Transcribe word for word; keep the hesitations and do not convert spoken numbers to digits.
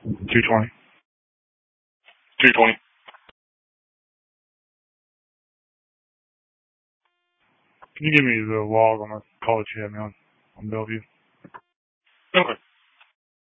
two twenty. two twenty. Can you give me the log on the call that you had me on, on Bellevue? Okay.